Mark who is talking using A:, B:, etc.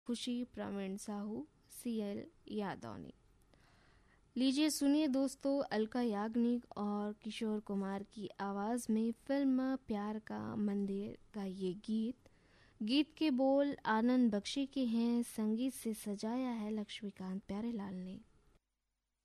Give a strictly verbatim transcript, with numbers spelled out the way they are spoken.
A: खुशी Praveen Sahu, C L Yadav ने। लीजिए सुनिए दोस्तों, अलका याग्निक और किशोर कुमार की आवाज़ में फिल्म प्यार का मंदिर का ये गीत। गीत के बोल आनंद बख्शी के हैं, संगीत से सजाया है लक्ष्मीकांत प्यारेलाल ने।